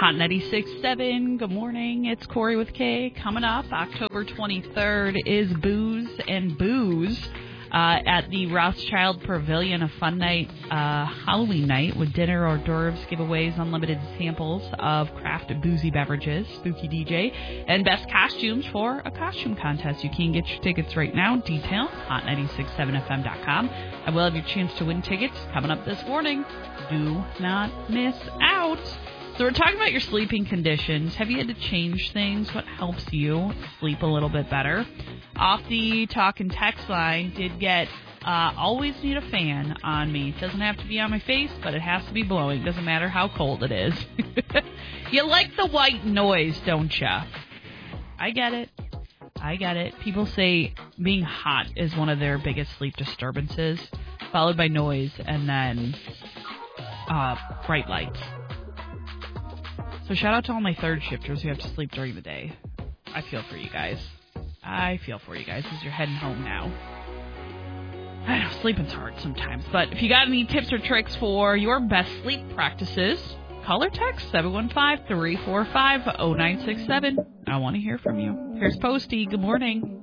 Hot 96.7. Good morning. It's Corey with K. Coming up, October 23rd is Booze and Booze at the Rothschild Pavilion, a fun night, Halloween night with dinner, hors d'oeuvres, giveaways, unlimited samples of craft boozy beverages, spooky DJ, and best costumes for a costume contest. You can get your tickets right now. Details, hot967fm.com. I will have your chance to win tickets coming up this morning. Do not miss out. So we're talking about your sleeping conditions. Have you had to change things? What helps you sleep a little bit better? Off the talk and text line, did get always need a fan on me. It doesn't have to be on my face, but it has to be blowing. Doesn't matter how cold it is. You like the white noise, don't you? I get it. People say being hot is one of their biggest sleep disturbances, followed by noise and then bright lights. So shout out to all my third shifters who have to sleep during the day. I feel for you guys. As you're heading home now. I know, sleeping's hard sometimes. But if you got any tips or tricks for your best sleep practices, call or text 715-345-0967. I want to hear from you. Here's Posty. Good morning.